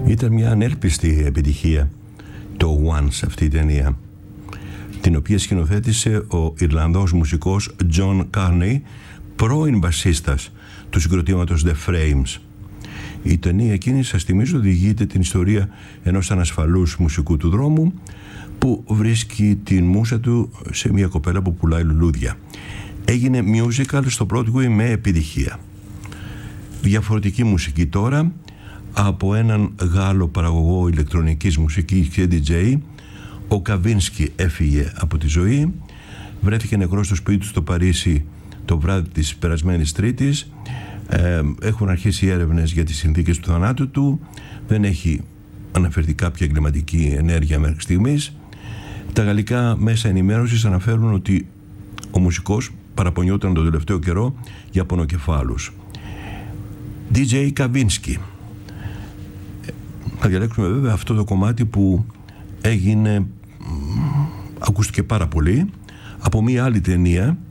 Ήταν μια ανέλπιστη επιτυχία το Once, αυτή η ταινία, την οποία σκηνοθέτησε ο Ιρλανδός μουσικός John Carney, πρώην μπασίστας του συγκροτήματος The Frames. Η ταινία εκείνη, σας θυμίζω, οδηγείται την ιστορία ενός ανασφαλούς μουσικού του δρόμου που βρίσκει την μούσα του σε μια κοπέλα που πουλάει λουλούδια. Έγινε musical στο Broadway με επιτυχία. Διαφορετική μουσική τώρα από έναν Γάλλο παραγωγό ηλεκτρονικής μουσικής και DJ. Ο Καβίνσκι έφυγε από τη ζωή, βρέθηκε νεκρός στο σπίτι του στο Παρίσι το βράδυ της περασμένης Τρίτης. Έχουν αρχίσει έρευνες για τις συνθήκες του θανάτου του. Δεν έχει αναφερθεί κάποια εγκληματική ενέργεια μέχρι στιγμής. Τα γαλλικά μέσα ενημέρωσης αναφέρουν ότι ο μουσικός παραπονιόταν τον τελευταίο καιρό για πονοκεφάλους. DJ Καβίνσκι. Θα διαλέξουμε βέβαια αυτό το κομμάτι που ακούστηκε πάρα πολύ από μία άλλη ταινία